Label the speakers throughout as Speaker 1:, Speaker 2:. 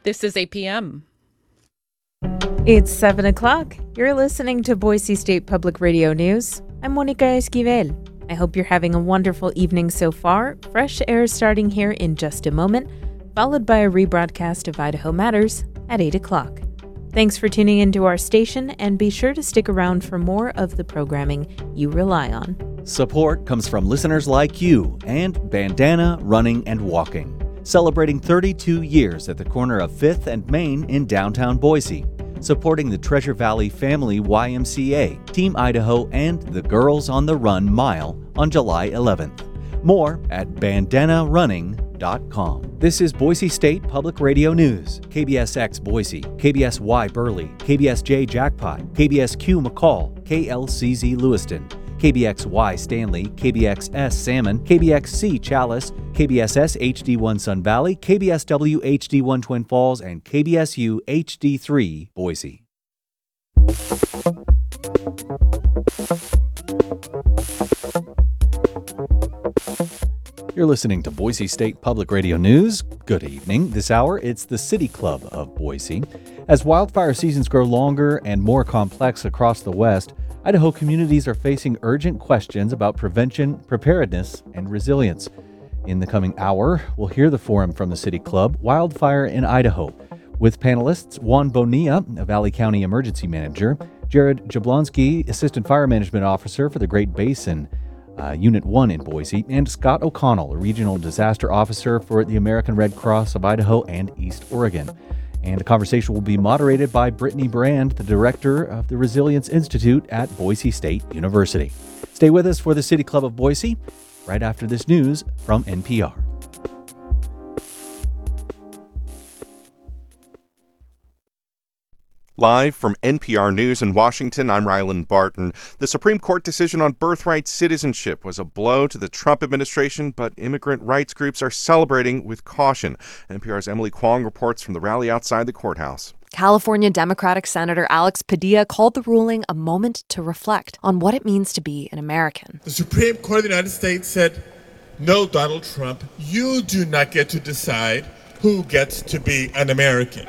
Speaker 1: This is APM.
Speaker 2: It's 7 o'clock. You're listening to Boise State Public Radio News. I'm Monica Esquivel. I hope you're having a wonderful evening so far. Fresh air starting here in just a moment, followed by a rebroadcast of Idaho Matters at 8 o'clock. Thanks for tuning into our station, and be sure to stick around for more of the programming you rely on.
Speaker 3: Support comes from listeners like you and Bandana Running and Walking, celebrating 32 years at the corner of 5th and Main in downtown Boise, supporting the Treasure Valley Family YMCA, Team Idaho, and the Girls on the Run Mile on July 11th. More at bandanarunning.com. This is Boise State Public Radio News. KBSX Boise, KBSY Burley, KBSJ Jackpot, KBSQ McCall, KLCZ Lewiston, KBXY Stanley, KBXS Salmon, KBXC Chalice, KBSS HD1 Sun Valley, KBSW HD1 Twin Falls, and KBSU HD3 Boise. You're listening to Boise State Public Radio News. Good evening. This hour, it's the City Club of Boise. As wildfire seasons grow longer and more complex across the West, Idaho communities are facing urgent questions about prevention, preparedness, and resilience. In the coming hour, we'll hear the forum from the City Club, Wildfire in Idaho, with panelists Juan Bonilla, a Valley County Emergency Manager, Jared Jablonski, Assistant Fire Management Officer for the Great Basin Unit 1 in Boise, and Scott O'Connell, a Regional Disaster Officer for the American Red Cross of Idaho and East Oregon. And a conversation will be moderated by Brittany Brand, the Director of the Resilience Institute at Boise State University. Stay with us for the City Club of Boise right after this news from NPR.
Speaker 4: Live from NPR News in Washington, I'm Rylan Barton. The Supreme Court decision on birthright citizenship was a blow to the Trump administration, but immigrant rights groups are celebrating with caution. NPR's Emily Kwong reports from the rally outside the courthouse.
Speaker 5: California Democratic Senator Alex Padilla called the ruling a moment to reflect on what it means to be an American.
Speaker 6: The Supreme Court of the United States said, "No, Donald Trump, you do not get to decide who gets to be an American.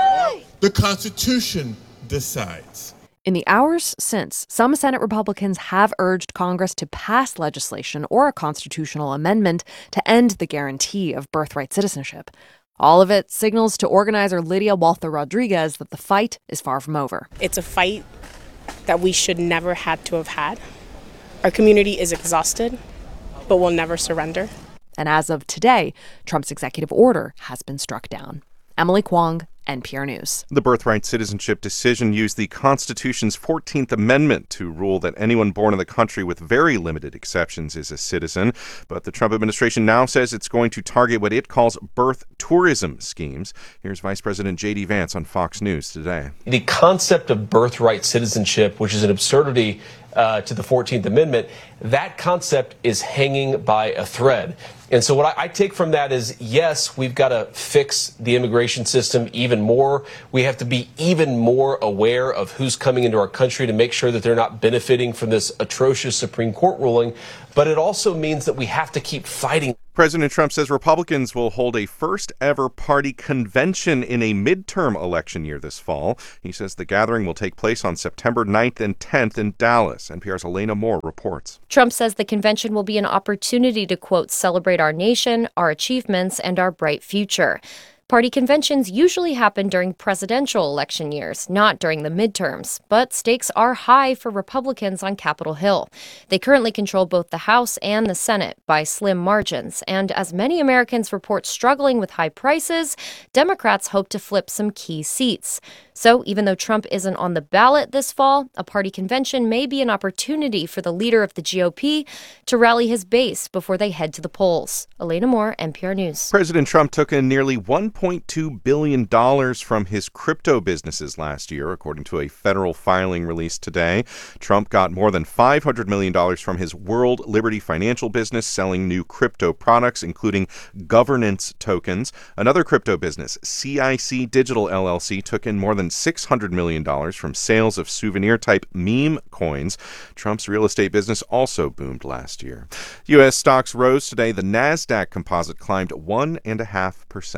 Speaker 6: The Constitution decides."
Speaker 5: In the hours since, some Senate Republicans have urged Congress to pass legislation or a constitutional amendment to end the guarantee of birthright citizenship. All of it signals to organizer Lydia Walther Rodriguez that the fight is far from over.
Speaker 7: It's a fight that we should never had to have had. Our community is exhausted, but will never surrender.
Speaker 5: And as of today, Trump's executive order has been struck down. Emily Kwong, NPR News.
Speaker 4: The birthright citizenship decision used the Constitution's 14th Amendment to rule that anyone born in the country with very limited exceptions is a citizen. But the Trump administration now says it's going to target what it calls birth tourism schemes. Here's Vice President J.D. Vance on Fox News today.
Speaker 8: The concept of birthright citizenship, which is an absurdity to the 14th Amendment, that concept is hanging by a thread. And so what I take from that is, yes, we've got to fix the immigration system even more. We have to be even more aware of who's coming into our country to make sure that they're not benefiting from this atrocious Supreme Court ruling. But it also means that we have to keep fighting.
Speaker 4: President Trump says Republicans will hold a first-ever party convention in a midterm election year this fall. He says the gathering will take place on September 9th and 10th in Dallas. NPR's Elena Moore reports.
Speaker 9: Trump says the convention will be an opportunity to, quote, celebrate our nation, our achievements, and our bright future. Party conventions usually happen during presidential election years, not during the midterms. But stakes are high for Republicans on Capitol Hill. They currently control both the House and the Senate by slim margins. And as many Americans report struggling with high prices, Democrats hope to flip some key seats. So even though Trump isn't on the ballot this fall, a party convention may be an opportunity for the leader of the GOP to rally his base before they head to the polls. Elena Moore, NPR News.
Speaker 4: President Trump took in nearly $1.2 billion from his crypto businesses last year, according to a federal filing released today. Trump got more than $500 million from his World Liberty Financial business, selling new crypto products, including governance tokens. Another crypto business, CIC Digital LLC, took in more than $600 million from sales of souvenir-type meme coins. Trump's real estate business also boomed last year. U.S. stocks rose today. The NASDAQ composite climbed 1.5%.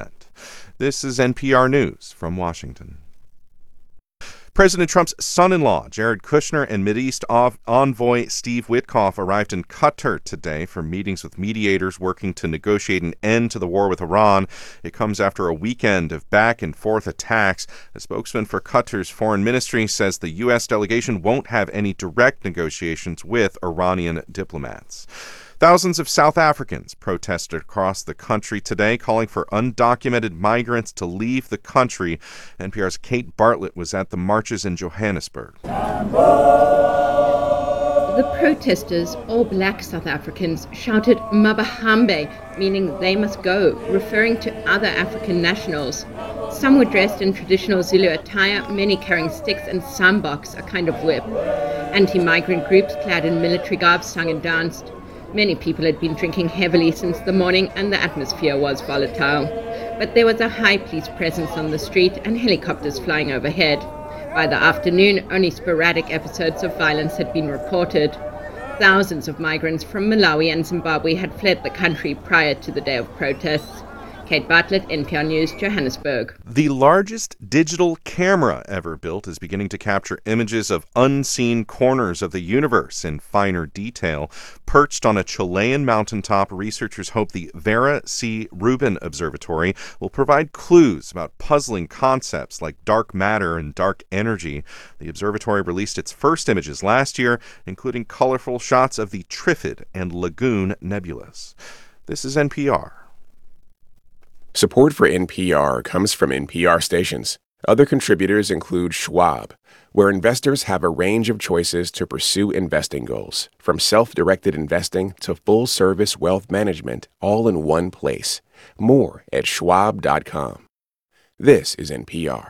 Speaker 4: This is NPR News from Washington. President Trump's son-in-law, Jared Kushner, and Mideast envoy Steve Witkoff arrived in Qatar today for meetings with mediators working to negotiate an end to the war with Iran. It comes after a weekend of back-and-forth attacks. A spokesman for Qatar's foreign ministry says the U.S. delegation won't have any direct negotiations with Iranian diplomats. Thousands of South Africans protested across the country today, calling for undocumented migrants to leave the country. NPR's Kate Bartlett was at the marches in Johannesburg.
Speaker 1: The protesters, all black South Africans, shouted Mabahambe, meaning they must go, referring to other African nationals. Some were dressed in traditional Zulu attire, many carrying sticks and sambaks, a kind of whip. Anti-migrant groups clad in military garb sung and danced. Many people had been drinking heavily since the morning and the atmosphere was volatile. But there was a high police presence on the street and helicopters flying overhead. By the afternoon, only sporadic episodes of violence had been reported. Thousands of migrants from Malawi and Zimbabwe had fled the country prior to the day of protests. Kate Bartlett, NPR News, Johannesburg.
Speaker 4: The largest digital camera ever built is beginning to capture images of unseen corners of the universe in finer detail. Perched on a Chilean mountaintop, researchers hope the Vera C. Rubin Observatory will provide clues about puzzling concepts like dark matter and dark energy. The observatory released its first images last year, including colorful shots of the Trifid and Lagoon nebulas. This is NPR.
Speaker 10: Support for NPR comes from NPR stations. Other contributors include Schwab, where investors have a range of choices to pursue investing goals, from self-directed investing to full-service wealth management, all in one place. More at schwab.com. This is NPR.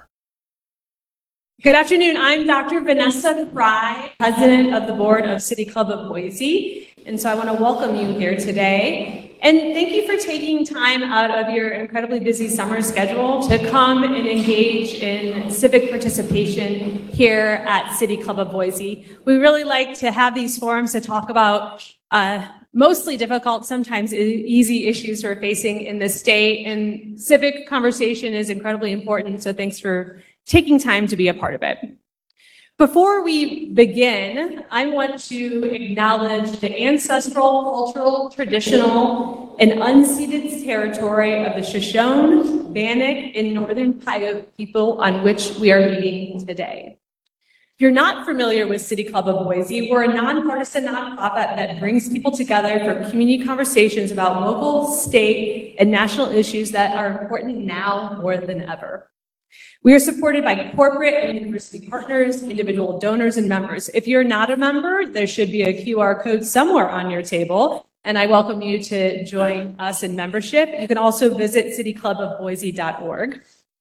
Speaker 11: Good afternoon. I'm Dr. Vanessa Fry, president of the board of City Club of Boise, and so I want to welcome you here today. And thank you for taking time out of your incredibly busy summer schedule to come and engage in civic participation here at City Club of Boise. We really like to have these forums to talk about mostly difficult, sometimes easy issues we're facing in the state, and civic conversation is incredibly important, so thanks for taking time to be a part of it. Before we begin, I want to acknowledge the ancestral, cultural, traditional, and unceded territory of the Shoshone, Bannock, and Northern Paiute people on which we are meeting today. If you're not familiar with City Club of Boise, we're a nonpartisan nonprofit that brings people together for community conversations about local, state, and national issues that are important now more than ever. We are supported by corporate and university partners, individual donors, and members. If you're not a member, there should be a QR code somewhere on your table, and I welcome you to join us in membership. You can also visit cityclubofboise.org.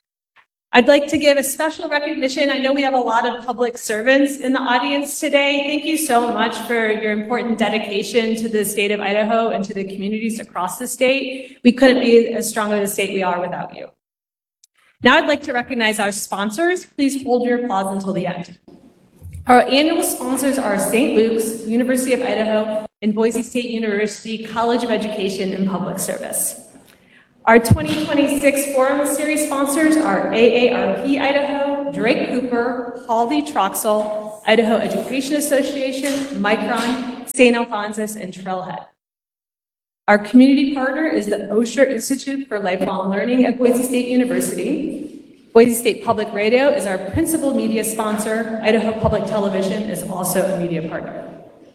Speaker 11: I'd like to give a special recognition. I know we have a lot of public servants in the audience today. Thank you so much for your important dedication to the state of Idaho and to the communities across the state. We couldn't be as strong of a state we are without you. Now I'd like to recognize our sponsors. Please hold your applause until the end. Our annual sponsors are St. Luke's, University of Idaho, and Boise State University College of Education and Public Service. Our 2026 Forum Series sponsors are AARP Idaho, Drake Cooper, Hawley Troxel, Idaho Education Association, Micron, St. Alphonsus, and Trailhead. Our community partner is the Osher Institute for Lifelong Learning at Boise State University. Boise State Public Radio is our principal media sponsor. Idaho Public Television is also a media partner.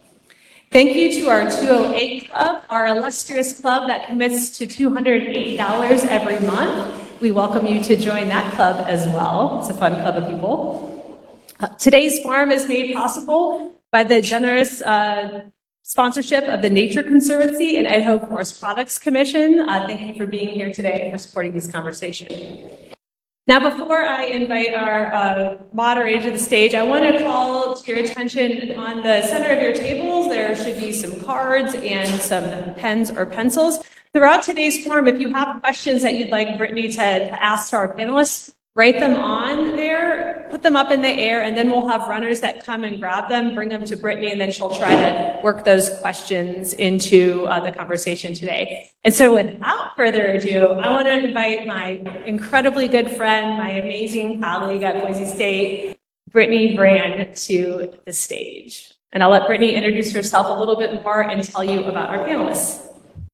Speaker 11: Thank you to our 208 Club, our illustrious club that commits to $208 every month. We welcome you to join that club as well. It's a fun club of people. Today's forum is made possible by the generous sponsorship of the Nature Conservancy and Idaho Forest Products Commission. Thank you for being here today and for supporting this conversation. Now, before I invite our moderator to the stage, I want to call to your attention on the center of your tables. There should be some cards and some pens or pencils. Throughout today's forum, if you have questions that you'd like Brittany to ask to our panelists, write them on there. put them up in the air, and then we'll have runners that come and grab them, bring them to Brittany, and then she'll try to work those questions into the conversation today. And so without further ado, I want to invite my incredibly good friend, my amazing colleague at Boise State, Brittany Brand, to the stage. And I'll let Brittany introduce herself a little bit more and tell you about our panelists.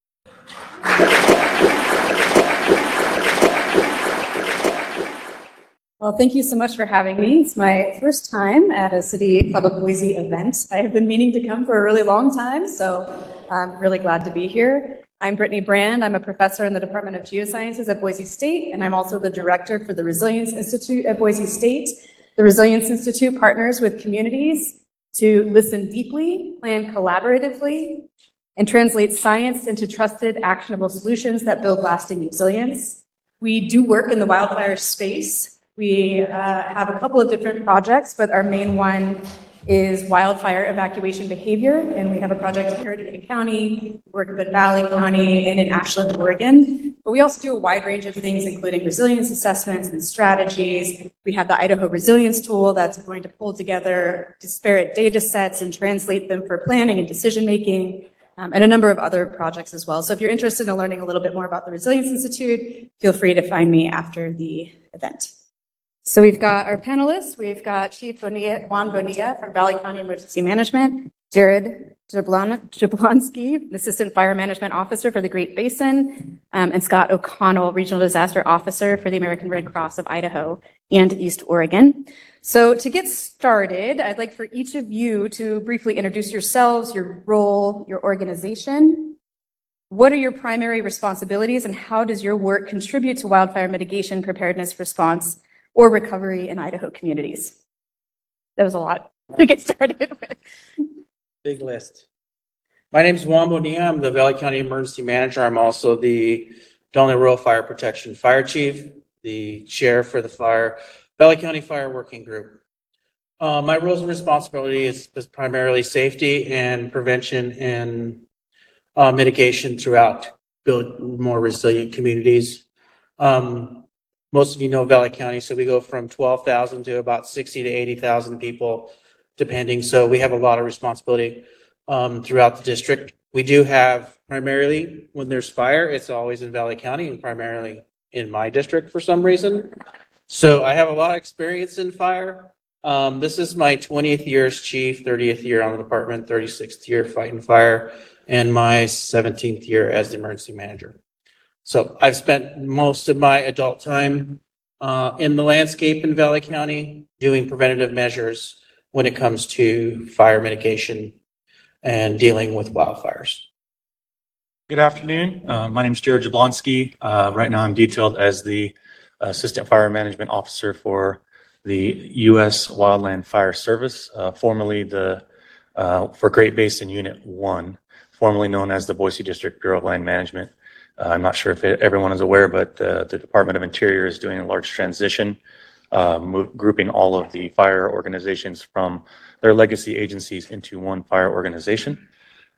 Speaker 12: Well, thank you so much for having me. It's my first time at a City Club of Boise event. I have been meaning to come for a really long time, so I'm really glad to be here. I'm Brittany Brand. I'm a professor in the Department of Geosciences at Boise State, and I'm also the director for the Resilience Institute at Boise State. The Resilience Institute partners with communities to listen deeply, plan collaboratively, and translate science into trusted, actionable solutions that build lasting resilience. We do work in the wildfire space. We have a couple of different projects, but our main one is wildfire evacuation behavior. And we have a project here in Hardin County, work with Valley County, and in Ashland, Oregon. But we also do a wide range of things, including resilience assessments and strategies. We have the Idaho Resilience Tool that's going to pull together disparate data sets and translate them for planning and decision-making, and a number of other projects as well. So if you're interested in learning a little bit more about the Resilience Institute, feel free to find me after the event. So we've got our panelists. We've got Chief Juan Bonilla from Valley County Emergency Management, Jared Jablonski, Assistant Fire Management Officer for the Great Basin, and Scott O'Connell, Regional Disaster Officer for the American Red Cross of Idaho and East Oregon. So to get started, I'd like for each of you to briefly introduce yourselves, your role, your organization. What are your primary responsibilities, and how does your work contribute to wildfire mitigation, preparedness, response, or recovery in Idaho communities? That was a lot to get started with.
Speaker 13: Big list. My name is Juan Bonilla. I'm the Valley County Emergency Manager. I'm also the Donley Rural Fire Protection Fire Chief, the chair for the Valley County Fire Working Group. My roles and responsibility is primarily safety and prevention and mitigation throughout build more resilient communities. Most of you know Valley County, so we go from 12,000 to about 60 to 80,000 people, depending. So we have a lot of responsibility throughout the district. We do have primarily, when there's fire, it's always in Valley County and primarily in my district for some reason. So I have a lot of experience in fire. This is my 20th year as chief, 30th year on the department, 36th year fighting fire, and my 17th year as the emergency manager. So I've spent most of my adult time in the landscape in Valley County doing preventative measures when it comes to fire mitigation and dealing with wildfires.
Speaker 14: Good afternoon. My name is Jared Jablonski. Right now I'm detailed as the Assistant Fire Management Officer for the U.S. Wildland Fire Service, formerly for Great Basin Unit 1, formerly known as the Boise District Bureau of Land Management. I'm not sure if everyone is aware, but the Department of Interior is doing a large transition, grouping all of the fire organizations from their legacy agencies into one fire organization.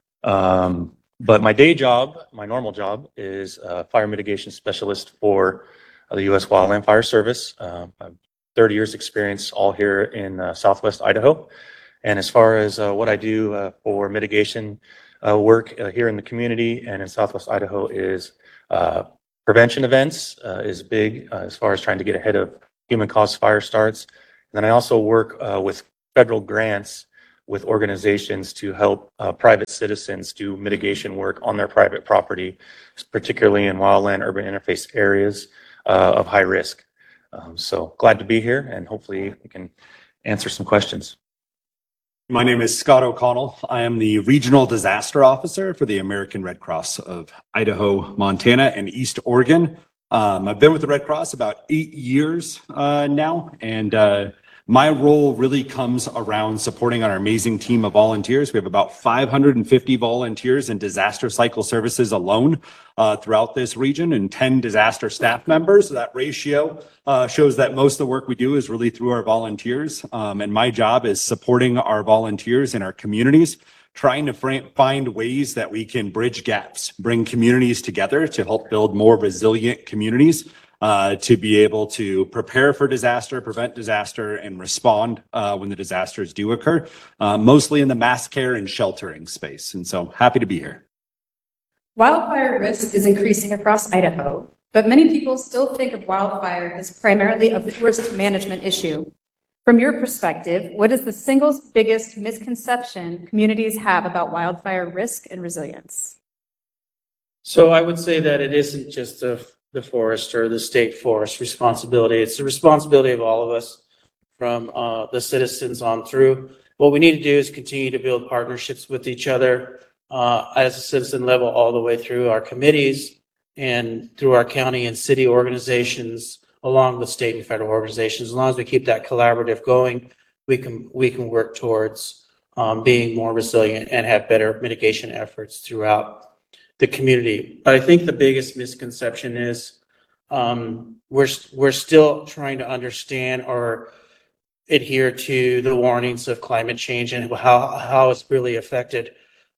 Speaker 14: But my day job, my normal job, is a fire mitigation specialist for the U.S. Wildland Fire Service. I've 30 years experience all here in Southwest Idaho. And as far as what I do for mitigation work here in the community and in Southwest Idaho is prevention events is big as far as trying to get ahead of human-caused fire starts. And then I also work with federal grants with organizations to help private citizens do mitigation work on their private property, particularly in wildland urban interface areas of high risk. So glad to be here, and hopefully we can answer some questions.
Speaker 15: My name is Scott O'Connell. I am the Regional Disaster Officer for the American Red Cross of Idaho, Montana, and East Oregon. I've been with the Red Cross about 8 years now, and my role really comes around supporting our amazing team of volunteers. We have about 550 volunteers in disaster cycle services alone throughout this region, and 10 disaster staff members. So that ratio shows that most of the work we do is really through our volunteers. And my job is supporting our volunteers in our communities, trying to find ways that we can bridge gaps, bring communities together to help build more resilient communities to be able to prepare for disaster, prevent disaster, and respond when the disasters do occur, mostly in the mass care and sheltering space. And so happy to be here.
Speaker 12: Wildfire risk is increasing across Idaho, but many people still think of wildfire as primarily a forest management issue. From your perspective, what is the single biggest misconception communities have about wildfire risk and resilience?
Speaker 13: So I would say that it isn't just the forest or the state forest responsibility. It's the responsibility of all of us, from the citizens on through. What we need to do is continue to build partnerships with each other as a citizen level all the way through our committees and through our county and city organizations, along with state and federal organizations. As long as we keep that collaborative going, we can work towards being more resilient and have better mitigation efforts throughout the community. But I think the biggest misconception is we're still trying to understand or adhere to the warnings of climate change and how it's really affected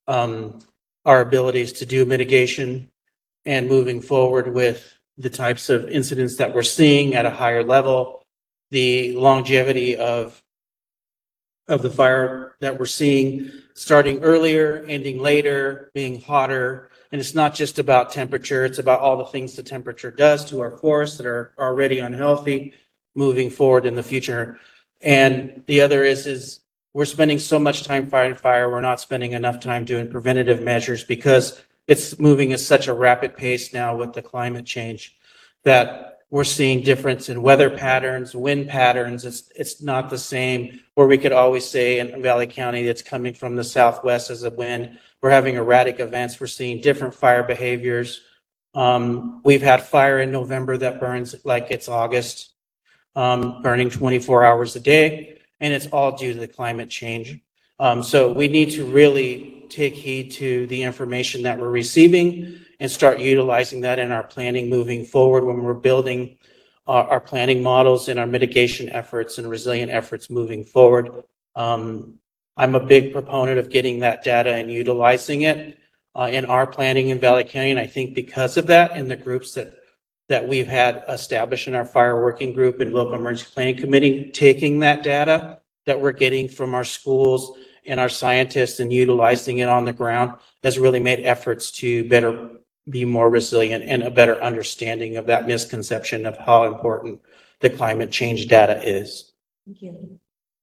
Speaker 13: our abilities to do mitigation and moving forward with the types of incidents that we're seeing at a higher level, the longevity of the fire that we're seeing starting earlier, ending later, being hotter. And it's not just about temperature, it's about all the things the temperature does to our forests that are already unhealthy moving forward in the future. And the other is we're spending so much time fighting fire, we're not spending enough time doing preventative measures because it's moving at such a rapid pace now with the climate change that we're seeing difference in weather patterns, wind patterns. It's not the same where we could always say in Valley County it's coming from the southwest as a wind. We're having erratic events. We're seeing different fire behaviors. We've had fire in November that burns like it's August, burning 24 hours a day, and it's all due to the climate change. So we need to really take heed to the information that we're receiving and start utilizing that in our planning moving forward when we're building our planning models and our mitigation efforts and resilient efforts moving forward. I'm a big proponent of getting that data and utilizing it in our planning in Valley County. And I think because of that, in the groups that we've had established in our fire working group and local emergency planning committee, taking that data that we're getting from our schools and our scientists and utilizing it on the ground has really made efforts to better be more resilient and a better understanding of that misconception of how important the climate change data is.
Speaker 12: Thank you.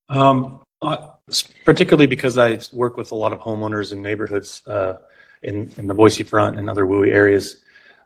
Speaker 14: Particularly because I work with a lot of homeowners in neighborhoods in the Boise Front and other WUI areas.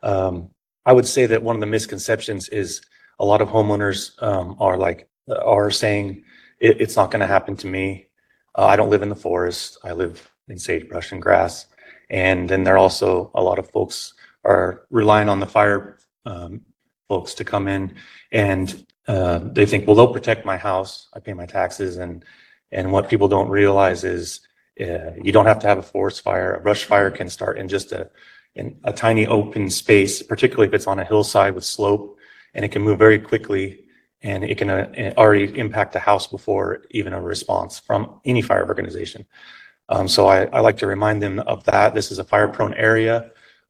Speaker 14: I would say that one of the misconceptions is a lot of homeowners are saying it's not going to happen to me. I don't live in the forest. I live in sagebrush and grass. And then there are also a lot of folks are relying on the fire folks to come in, and they think, well, they'll protect my house. I pay my taxes, and what people don't realize is you don't have to have a forest fire. A brush fire can start in just in a tiny open space, particularly if it's on a hillside with slope, and it can move very quickly, and it can already impact the house before even a response from any fire organization. So I like to remind them of that. This is a fire-prone area.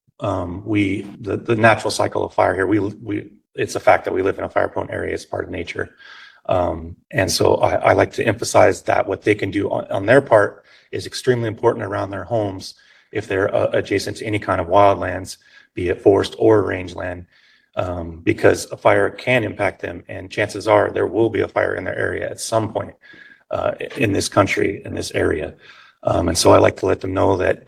Speaker 14: The natural cycle of fire here, it's a fact that we live in a fire-prone area. It's part of nature. And so I like to emphasize that what they can do on their part is extremely important around their homes if they're adjacent to any kind of wildlands, be it forest or rangeland, because a fire can impact them, and chances are there will be a fire in their area at some point in this country, in this area. And so I like to let them know that